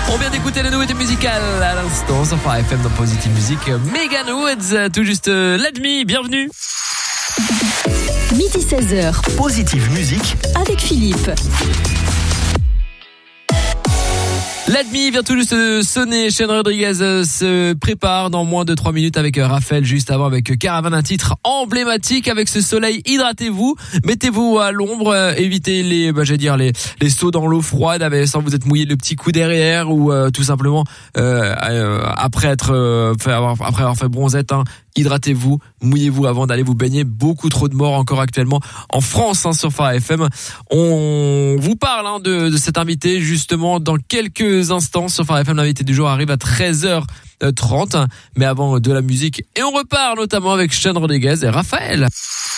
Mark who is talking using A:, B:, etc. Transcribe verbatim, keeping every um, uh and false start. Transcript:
A: On vient d'écouter la nouveauté musicale à l'instant sur Phare F M dans Positive Music. Megan Woods, tout juste l'admis, bienvenue.
B: Midi seize heures.
C: Positive Music
B: avec Philippe.
A: L'admis vient tout juste de sonner. Shane Rodriguez se prépare dans moins de trois minutes avec Raphaël, juste avant avec Caravane, un titre emblématique avec ce soleil. Hydratez-vous, mettez-vous à l'ombre, évitez les, bah, j'allais dire les les sauts dans l'eau froide avec sans vous êtes mouillé le petit coup derrière ou euh, tout simplement euh, euh, après être euh, fait avoir, après avoir fait bronzette. Hein, hydratez-vous, mouillez-vous avant d'aller vous baigner. Beaucoup trop de morts encore actuellement en France hein, sur Phare F M. On vous parle hein, de, de cet invité justement dans quelques instants sur Phare F M. L'invité du jour arrive à treize heures trente, mais avant de la musique. Et on repart notamment avec Shane Rodriguez et Raphaël.